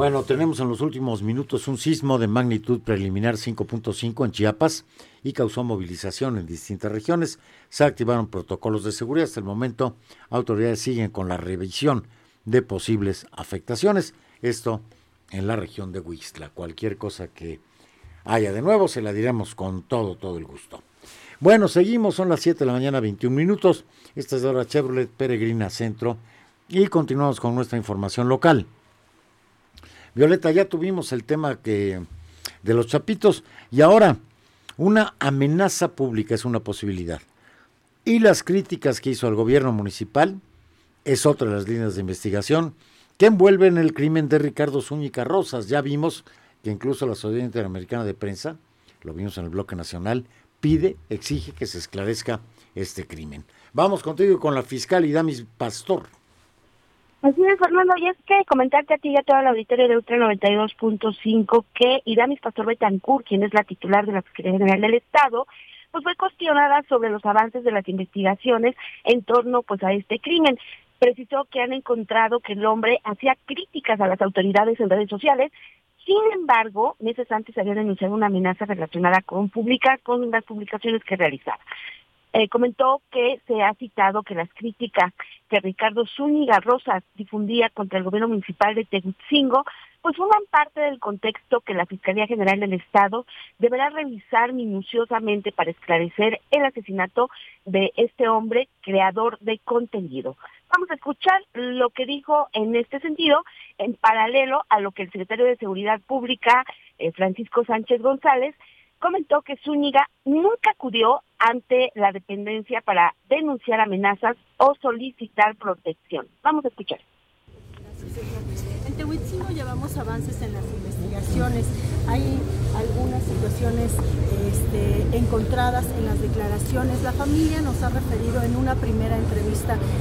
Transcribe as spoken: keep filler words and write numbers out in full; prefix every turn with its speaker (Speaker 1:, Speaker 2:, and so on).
Speaker 1: Bueno, tenemos en los últimos minutos un sismo de magnitud preliminar cinco punto cinco en Chiapas y causó movilización en distintas regiones. Se activaron protocolos de seguridad. Hasta el momento, autoridades siguen con la revisión de posibles afectaciones. Esto en la región de Huixtla. Cualquier cosa que haya de nuevo se la diremos con todo, todo el gusto. Bueno, seguimos, son las siete de la mañana, veintiún minutos. Esta es la hora Chevrolet Peregrina Centro y continuamos con nuestra información local. Violeta, ya tuvimos el tema que de los chapitos y ahora una amenaza pública es una posibilidad. Y las críticas que hizo al gobierno municipal es otra de las líneas de investigación que envuelven el crimen de Ricardo Zúñiga Rosas. Ya vimos que incluso la Sociedad Interamericana de Prensa, lo vimos en el bloque nacional, pide, exige que se esclarezca este crimen. Vamos contigo con la fiscal Idamis Pastor.
Speaker 2: Así es, Fernando, y es que comentarte a ti y a toda la auditoría de Ultra noventa y dos punto cinco que Idamis Pastor Betancourt, quien es la titular de la Fiscalía General del Estado, pues fue cuestionada sobre los avances de las investigaciones en torno pues a este crimen. Precisó que han encontrado que el hombre hacía críticas a las autoridades en redes sociales. Sin embargo, meses antes había denunciado una amenaza relacionada con publicar con las publicaciones que realizaba. Eh, comentó que se ha citado que las críticas que Ricardo Zúñiga Rosas difundía contra el gobierno municipal de Tehuitzingo pues forman parte del contexto que la Fiscalía General del Estado deberá revisar minuciosamente para esclarecer el asesinato de este hombre creador de contenido. Vamos a escuchar lo que dijo en este sentido, en paralelo a lo que el secretario de Seguridad Pública, eh, Francisco Sánchez González, comentó que Zúñiga nunca acudió ante la dependencia para denunciar amenazas o solicitar protección. Vamos a escuchar.
Speaker 3: En Tehuitzingo llevamos avances en las investigaciones. Hay algunas situaciones este, encontradas en las declaraciones. La familia nos ha referido en una primera entrevista